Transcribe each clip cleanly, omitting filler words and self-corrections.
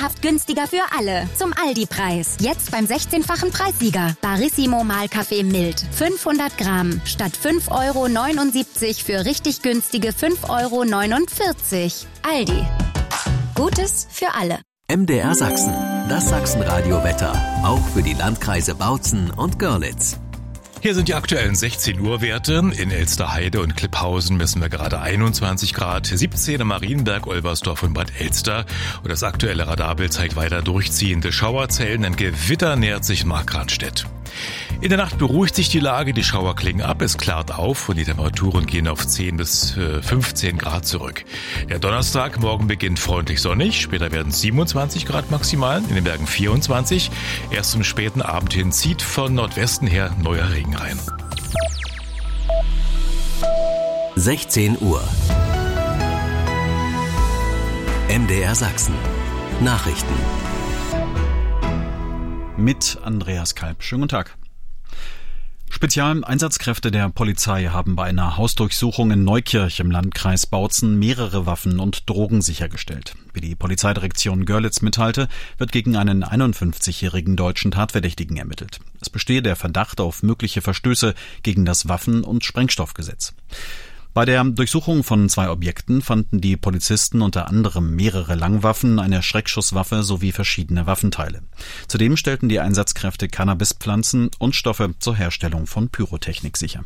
Sahnhaft günstiger für alle. Zum Aldi-Preis. Jetzt beim 16-fachen Preissieger. Barissimo Mahlkaffee mild. 500 Gramm. Statt 5,79 € für richtig günstige 5,49 €. Aldi. Gutes für alle. MDR Sachsen. Das Sachsenradio-Wetter. Auch für die Landkreise Bautzen und Görlitz. Hier sind die aktuellen 16 Uhr Werte. In Elsterheide und Klipphausen messen wir gerade 21 Grad, 17 in Marienberg, Olversdorf und Bad Elster. Und das aktuelle Radarbild zeigt weiter durchziehende Schauerzellen. Ein Gewitter nähert sich Markranstädt. In der Nacht beruhigt sich die Lage, die Schauer klingen ab, es klart auf und die Temperaturen gehen auf 10 bis 15 Grad zurück. Der Donnerstag, morgen beginnt freundlich sonnig, später werden es 27 Grad maximal, in den Bergen 24. Erst zum späten Abend hin zieht von Nordwesten her neuer Regen rein. 16 Uhr. MDR Sachsen. Nachrichten. Mit Andreas Kalb. Schönen guten Tag. Spezialeinsatzkräfte der Polizei haben bei einer Hausdurchsuchung in Neukirch im Landkreis Bautzen mehrere Waffen und Drogen sichergestellt. Wie die Polizeidirektion Görlitz mitteilte, wird gegen einen 51-jährigen deutschen Tatverdächtigen ermittelt. Es bestehe der Verdacht auf mögliche Verstöße gegen das Waffen- und Sprengstoffgesetz. Bei der Durchsuchung von 2 Objekten fanden die Polizisten unter anderem mehrere Langwaffen, eine Schreckschusswaffe sowie verschiedene Waffenteile. Zudem stellten die Einsatzkräfte Cannabispflanzen und Stoffe zur Herstellung von Pyrotechnik sicher.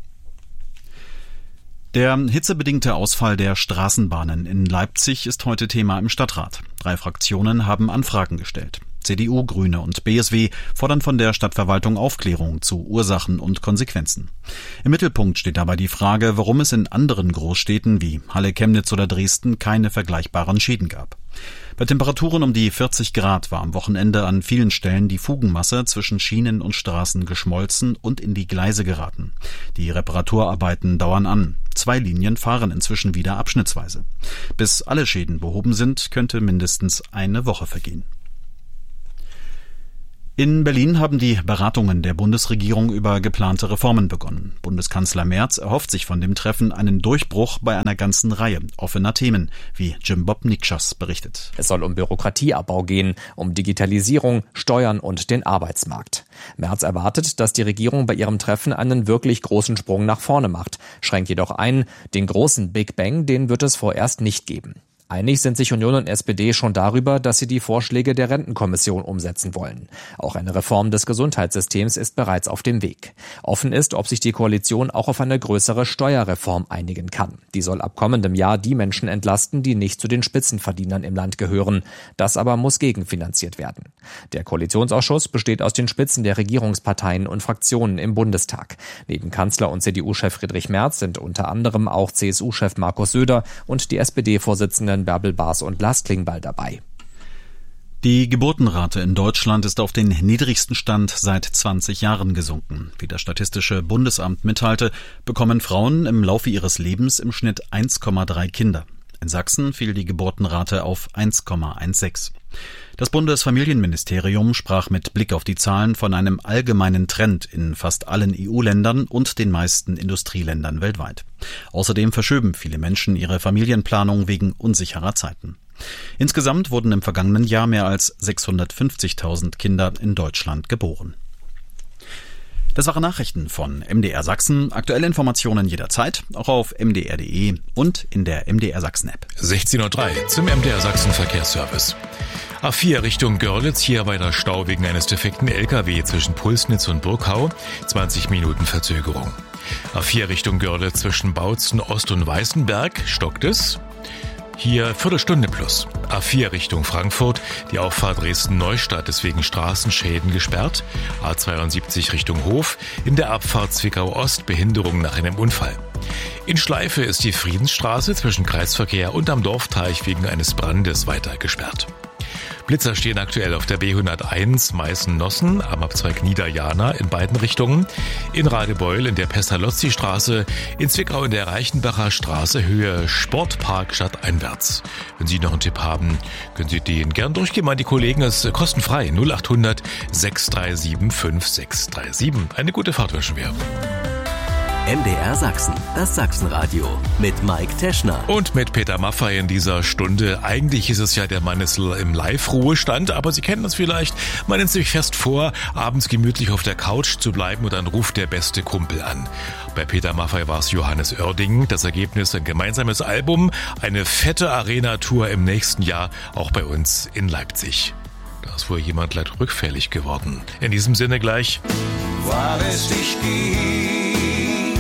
Der hitzebedingte Ausfall der Straßenbahnen in Leipzig ist heute Thema im Stadtrat. 3 Fraktionen haben Anfragen gestellt. CDU, Grüne und BSW fordern von der Stadtverwaltung Aufklärung zu Ursachen und Konsequenzen. Im Mittelpunkt steht dabei die Frage, warum es in anderen Großstädten wie Halle, Chemnitz oder Dresden keine vergleichbaren Schäden gab. Bei Temperaturen um die 40 Grad war am Wochenende an vielen Stellen die Fugenmasse zwischen Schienen und Straßen geschmolzen und in die Gleise geraten. Die Reparaturarbeiten dauern an. 2 Linien fahren inzwischen wieder abschnittsweise. Bis alle Schäden behoben sind, könnte mindestens eine Woche vergehen. In Berlin haben die Beratungen der Bundesregierung über geplante Reformen begonnen. Bundeskanzler Merz erhofft sich von dem Treffen einen Durchbruch bei einer ganzen Reihe offener Themen, wie Jim Bob Nikschas berichtet. Es soll um Bürokratieabbau gehen, um Digitalisierung, Steuern und den Arbeitsmarkt. Merz erwartet, dass die Regierung bei ihrem Treffen einen wirklich großen Sprung nach vorne macht, schränkt jedoch ein, den großen Big Bang, den wird es vorerst nicht geben. Einig sind sich Union und SPD schon darüber, dass sie die Vorschläge der Rentenkommission umsetzen wollen. Auch eine Reform des Gesundheitssystems ist bereits auf dem Weg. Offen ist, ob sich die Koalition auch auf eine größere Steuerreform einigen kann. Die soll ab kommendem Jahr die Menschen entlasten, die nicht zu den Spitzenverdienern im Land gehören. Das aber muss gegenfinanziert werden. Der Koalitionsausschuss besteht aus den Spitzen der Regierungsparteien und Fraktionen im Bundestag. Neben Kanzler und CDU-Chef Friedrich Merz sind unter anderem auch CSU-Chef Markus Söder und die SPD-Vorsitzenden Bärbel Baas und Lars Klingbeil dabei. Die Geburtenrate in Deutschland ist auf den niedrigsten Stand seit 20 Jahren gesunken. Wie das Statistische Bundesamt mitteilte, bekommen Frauen im Laufe ihres Lebens im Schnitt 1,3 Kinder. In Sachsen fiel die Geburtenrate auf 1,16. Das Bundesfamilienministerium sprach mit Blick auf die Zahlen von einem allgemeinen Trend in fast allen EU-Ländern und den meisten Industrieländern weltweit. Außerdem verschoben viele Menschen ihre Familienplanung wegen unsicherer Zeiten. Insgesamt wurden im vergangenen Jahr mehr als 650.000 Kinder in Deutschland geboren. Das waren Nachrichten von MDR Sachsen. Aktuelle Informationen jederzeit, auch auf mdr.de und in der MDR Sachsen App. 16:03 Uhr zum MDR Sachsen Verkehrsservice. A4 Richtung Görlitz, hier weiter Stau wegen eines defekten LKW zwischen Pulsnitz und Burghau, 20 Minuten Verzögerung. A4 Richtung Görlitz zwischen Bautzen, Ost und Weißenberg, stockt es. Hier Viertelstunde plus. A4 Richtung Frankfurt, die Auffahrt Dresden-Neustadt ist wegen Straßenschäden gesperrt. A72 Richtung Hof, in der Abfahrt Zwickau-Ost Behinderung nach einem Unfall. In Schleife ist die Friedensstraße zwischen Kreisverkehr und am Dorfteich wegen eines Brandes weiter gesperrt. Blitzer stehen aktuell auf der B101 Meißen-Nossen am Abzweig Niederjana in beiden Richtungen, in Radebeul in der Pestalozzi-Straße, in Zwickau in der Reichenbacher Straße Höhe Sportpark stadteinwärts. Wenn Sie noch einen Tipp haben, können Sie den gern durchgeben an die Kollegen. Es ist kostenfrei 0800 637 5637. Eine gute Fahrt wünschen wir. MDR Sachsen, das Sachsenradio mit Mike Teschner. Und mit Peter Maffay in dieser Stunde. Eigentlich ist es ja der Mann ist im Live-Ruhestand, aber Sie kennen das vielleicht. Man nimmt sich fest vor, abends gemütlich auf der Couch zu bleiben und dann ruft der beste Kumpel an. Bei Peter Maffay war es Johannes Oerding. Das Ergebnis ein gemeinsames Album, eine fette Arena-Tour im nächsten Jahr, auch bei uns in Leipzig. Da ist wohl jemand leider rückfällig geworden. In diesem Sinne gleich. Weil es dich gibt,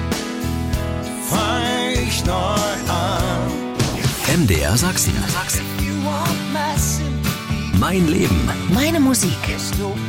fang ich neu an. MDR Sachsen. Mein Leben. Meine Musik.